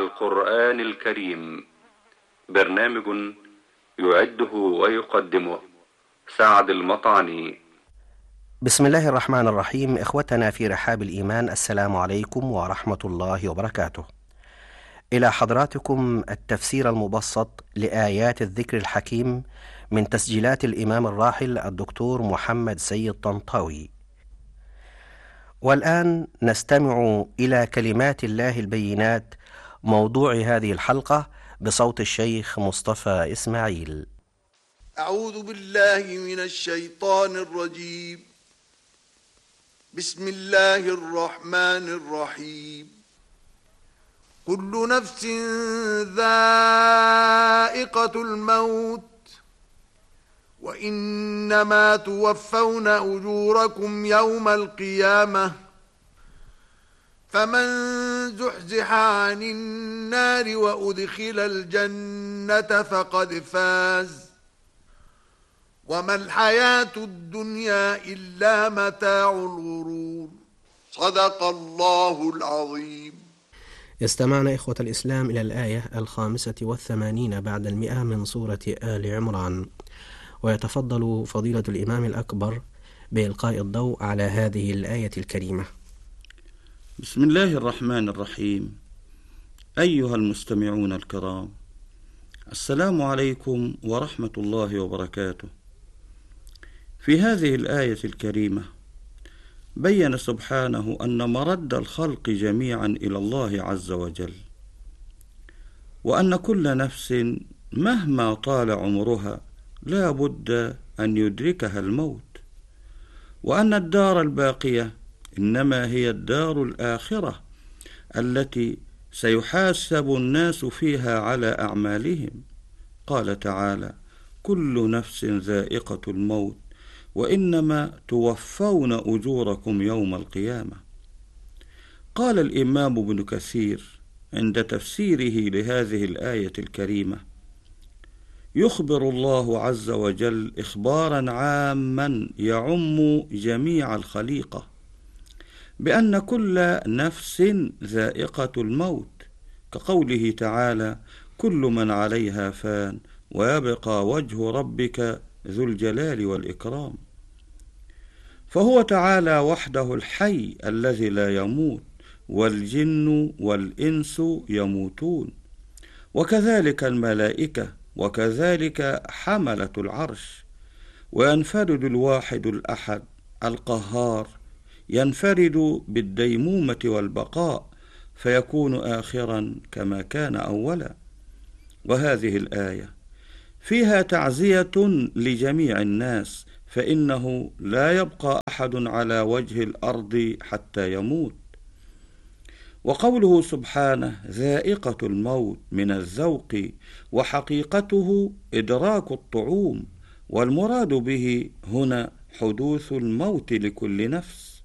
القرآن الكريم. برنامج يعده ويقدمه سعد المطعني. بسم الله الرحمن الرحيم. إخوتنا في رحاب الإيمان، السلام عليكم ورحمة الله وبركاته. إلى حضراتكم التفسير المبسط لآيات الذكر الحكيم من تسجيلات الإمام الراحل الدكتور محمد سيد طنطاوي. والآن نستمع إلى كلمات الله البينات، موضوع هذه الحلقة بصوت الشيخ مصطفى إسماعيل. أعوذ بالله من الشيطان الرجيم. بسم الله الرحمن الرحيم. كل نفس ذائقة الموت وإنما توفون أجوركم يوم القيامة فمن زحزح عن النار وأدخل الجنة فقد فاز وما الحياة الدنيا إلا متاع الغرور. صدق الله العظيم. استمعنا إخوة الإسلام إلى الآية 85 بعد 100 من سورة آل عمران، ويتفضل فضيلة الإمام الأكبر بإلقاء الضوء على هذه الآية الكريمة. بسم الله الرحمن الرحيم. أيها المستمعون الكرام، السلام عليكم ورحمة الله وبركاته. في هذه الآية الكريمة بين سبحانه أن مرد الخلق جميعا إلى الله عز وجل، وأن كل نفس مهما طال عمرها لا بد أن يدركها الموت، وأن الدار الباقية إنما هي الدار الآخرة التي سيحاسب الناس فيها على أعمالهم. قال تعالى: كل نفس ذائقة الموت وإنما توفون أجوركم يوم القيامة. قال الإمام ابن كثير عند تفسيره لهذه الآية الكريمة: يخبر الله عز وجل إخبارا عاما يعم جميع الخليقة بأن كل نفس ذائقة الموت، كقوله تعالى: كل من عليها فان ويبقى وجه ربك ذو الجلال والإكرام. فهو تعالى وحده الحي الذي لا يموت، والجن والإنس يموتون، وكذلك الملائكة، وكذلك حملة العرش. وينفرد الواحد الأحد القهار، ينفرد بالديمومة والبقاء، فيكون آخرا كما كان أولا. وهذه الآية فيها تعزية لجميع الناس، فإنه لا يبقى أحد على وجه الأرض حتى يموت. وقوله سبحانه: ذائقة الموت من الذوق، وحقيقته إدراك الطعوم، والمراد به هنا حدوث الموت لكل نفس.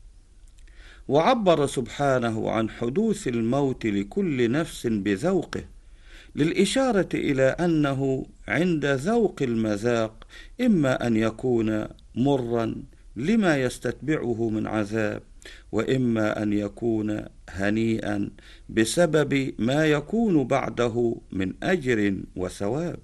وعبر سبحانه عن حدوث الموت لكل نفس بذوقه، للإشارة إلى أنه عند ذوق المذاق إما أن يكون مرا لما يستتبعه من عذاب، وإما أن يكون هنيئا بسبب ما يكون بعده من أجر وثواب.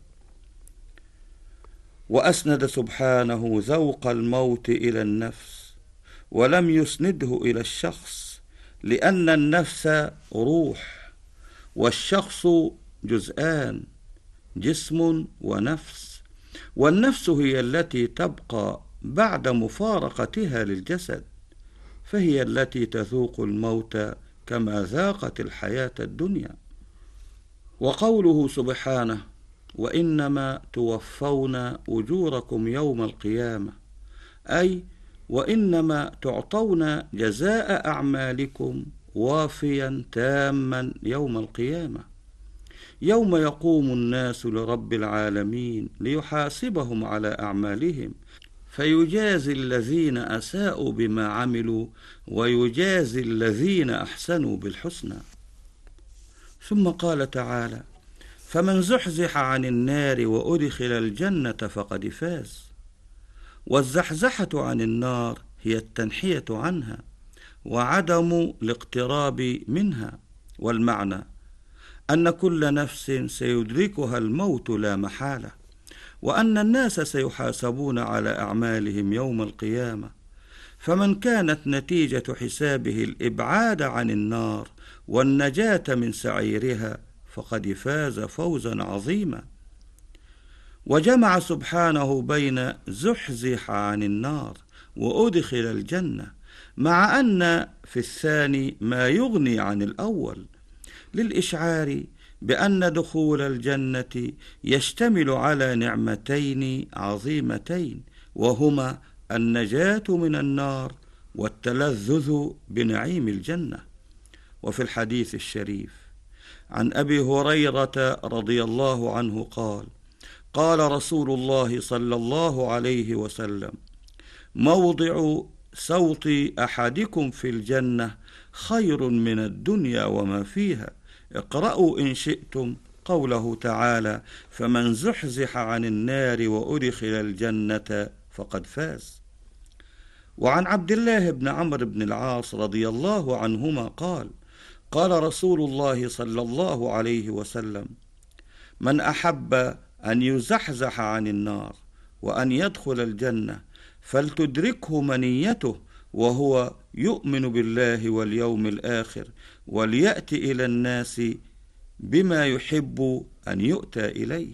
وأسند سبحانه ذوق الموت إلى النفس ولم يسنده إلى الشخص، لأن النفس روح، والشخص جزءان، جسم ونفس. والنفس هي التي تبقى بعد مفارقتها للجسد، فهي التي تذوق الموت كما ذاقت الحياة الدنيا. وقوله سبحانه: وإنما توفون أجوركم يوم القيامة، أي وإنما تعطون جزاء أعمالكم وافيا تاما يوم القيامة، يوم يقوم الناس لرب العالمين ليحاسبهم على أعمالهم، فيجازي الذين أساءوا بما عملوا ويجازي الذين أحسنوا بالحسنى. ثم قال تعالى: فمن زحزح عن النار وأدخل الجنة فقد فاز. والزحزحة عن النار هي التنحية عنها وعدم الاقتراب منها، والمعنى أن كل نفس سيدركها الموت لا محالة، وأن الناس سيحاسبون على أعمالهم يوم القيامة، فمن كانت نتيجة حسابه الإبعاد عن النار والنجاة من سعيرها فقد فاز فوزا عظيما. وجمع سبحانه بين زحزح عن النار وأدخل الجنة، مع أن في الثاني ما يغني عن الأول، للإشعار بأن دخول الجنة يشتمل على نعمتين عظيمتين، وهما النجاة من النار والتلذذ بنعيم الجنة. وفي الحديث الشريف عن أبي هريرة رضي الله عنه قال: قال رسول الله صلى الله عليه وسلم: موضع سوط أحدكم في الجنة خير من الدنيا وما فيها، اقرأوا إن شئتم قوله تعالى: فمن زحزح عن النار وأدخل الجنة فقد فاز. وعن عبد الله بن عمرو بن العاص رضي الله عنهما قال: قال رسول الله صلى الله عليه وسلم: من أحب أن يزحزح عن النار وأن يدخل الجنة فلتدركه منيته وهو يؤمن بالله واليوم الآخر، وليأتي إلى الناس بما يحب أن يؤتى إليه.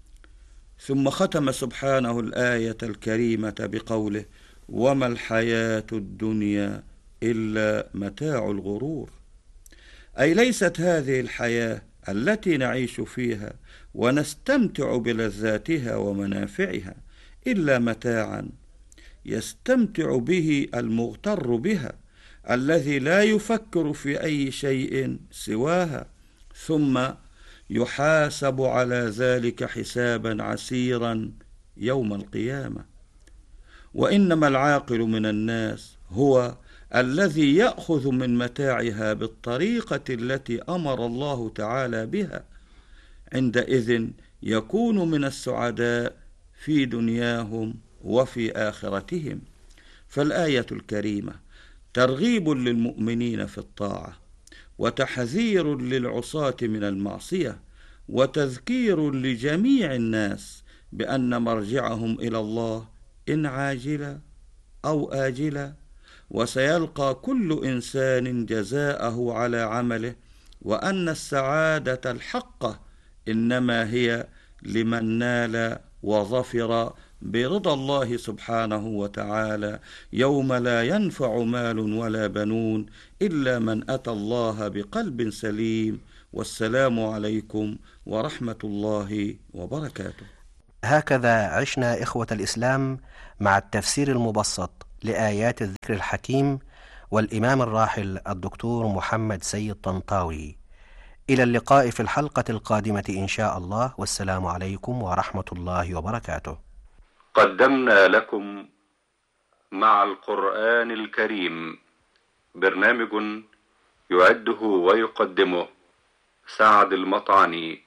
ثم ختم سبحانه الآية الكريمة بقوله: وما الحياة الدنيا إلا متاع الغرور، أي ليست هذه الحياة التي نعيش فيها ونستمتع بلذاتها ومنافعها إلا متاعا يستمتع به المغتر بها، الذي لا يفكر في أي شيء سواها، ثم يحاسب على ذلك حسابا عسيرا يوم القيامة. وإنما العاقل من الناس هو الذي يأخذ من متاعها بالطريقة التي أمر الله تعالى بها، عندئذ يكون من السعداء في دنياهم وفي آخرتهم. فالآية الكريمة ترغيب للمؤمنين في الطاعة، وتحذير للعصاة من المعصية، وتذكير لجميع الناس بأن مرجعهم إلى الله إن عاجلا أو آجلا، وسيلقى كل إنسان جزاءه على عمله، وأن السعادة الحقة إنما هي لمن نال وظفر برضا الله سبحانه وتعالى يوم لا ينفع مال ولا بنون إلا من أتى الله بقلب سليم. والسلام عليكم ورحمة الله وبركاته. هكذا عشنا إخوة الإسلام مع التفسير المبسط لآيات الذكر الحكيم والإمام الراحل الدكتور محمد سيد طنطاوي. إلى اللقاء في الحلقة القادمة إن شاء الله، والسلام عليكم ورحمة الله وبركاته. قدمنا لكم مع القرآن الكريم برنامج يعده ويقدمه سعد المطعني.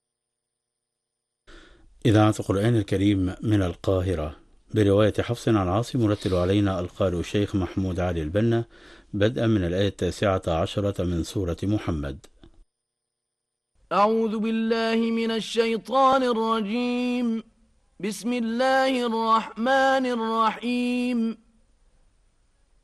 إذاعة القرآن الكريم من القاهرة برواية حفص عن عاصم، يرتل علينا القارئ الشيخ محمود علي البنا بدءا من الآية 19 من سورة محمد. أعوذ بالله من الشيطان الرجيم. بسم الله الرحمن الرحيم.